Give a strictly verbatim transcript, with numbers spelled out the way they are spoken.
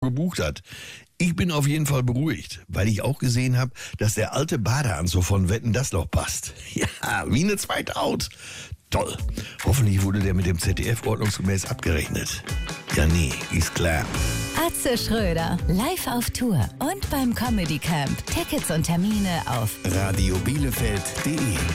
gebucht hat. Ich bin auf jeden Fall beruhigt, weil ich auch gesehen habe, dass der alte Badeanzug von Wetten das noch passt. Ja, wie eine zweite Haut. Toll. Hoffentlich wurde der mit dem Z D F ordnungsgemäß abgerechnet. Ja, nee, ist klar. Atze Schröder, live auf Tour und beim Comedy Camp. Tickets und Termine auf radio bielefeld punkt de